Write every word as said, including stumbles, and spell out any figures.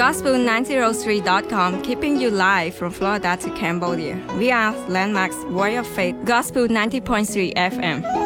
Gospel nine oh three dot com, keeping you live from Florida to Cambodia. We are Landmark's Warrior of Faith, Gospel ninety point three F M.